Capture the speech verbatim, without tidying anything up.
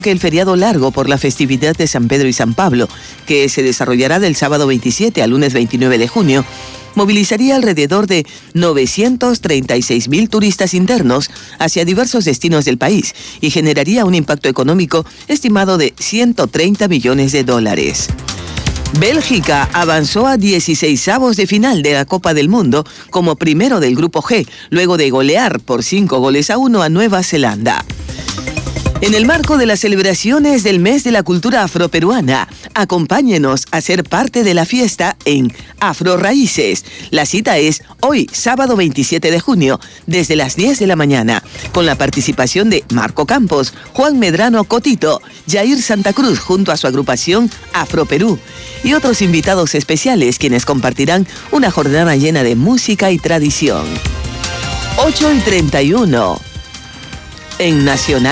que el feriado largo por la festividad de San Pedro y San Pablo, que se desarrollará del sábado veintisiete al lunes veintinueve de junio, movilizaría alrededor de novecientos treinta y seis mil turistas internos hacia diversos destinos del país y generaría un impacto económico estimado de ciento treinta millones de dólares. Bélgica avanzó a dieciseisavos de final de la Copa del Mundo como primero del Grupo G, luego de golear por cinco goles a uno a Nueva Zelanda. En el marco de las celebraciones del mes de la cultura afroperuana, acompáñenos a ser parte de la fiesta en Afro Raíces. La cita es hoy, sábado veintisiete de junio, desde las diez de la mañana, con la participación de Marco Campos, Juan Medrano Cotito, Jair Santa Cruz junto a su agrupación Afro Perú y otros invitados especiales quienes compartirán una jornada llena de música y tradición. ocho y treinta y uno en Nacional.